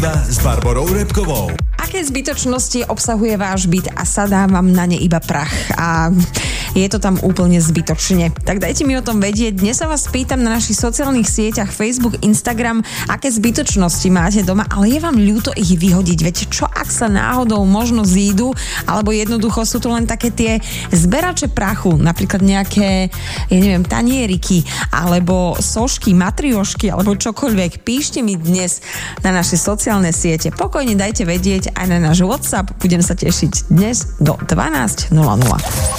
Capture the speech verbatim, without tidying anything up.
S Barborou Repkovou. Aké zbytočnosti obsahuje váš byt a sadá vám na ne iba prach a je to tam úplne zbytočne? Tak dajte mi o tom vedieť. Dnes sa vás pýtam na našich sociálnych sieťach Facebook, Instagram, aké zbytočnosti máte doma, ale je vám ľúto ich vyhodiť. Viete, čo ak sa náhodou možno zídu, alebo jednoducho sú to len také tie zberače prachu, napríklad nejaké, ja neviem, tanieriky, alebo sošky, matriošky, alebo čokoľvek. Píšte mi dnes na naše sociálne siete. Pokojne dajte vedieť aj na náš WhatsApp. Budem sa tešiť dnes do dvanásť nula nula.